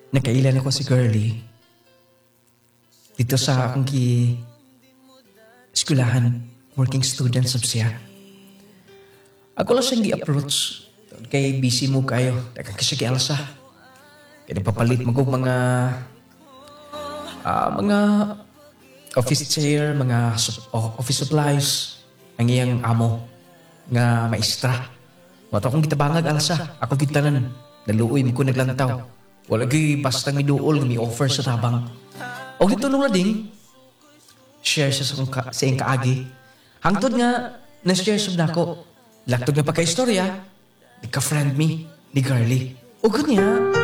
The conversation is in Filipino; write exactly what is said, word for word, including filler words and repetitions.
Nakailan ako si Girlie dito sa akong ki eskwelahan, working student sab siya. Ako lang siyang gi-approach kay busy mo kayo, taka kasi kay Elsa. Kaya papalit mo kong mga ah, mga office chair, mga sup- o- office supplies ang iyang amo nga maestra. Wato akong gitabangag Elsa, ako gitanan, naluoy mo ko naglantaw. Wala gay basta miduol nga mi-offer sa tabang. O dito nung lading, share siya sa, kong ka, sa iyong kaagi. Hangtod nga, na-share siya nako. Laktod nga pagka-istorya, ka-friend me, ni Carly. O kanya,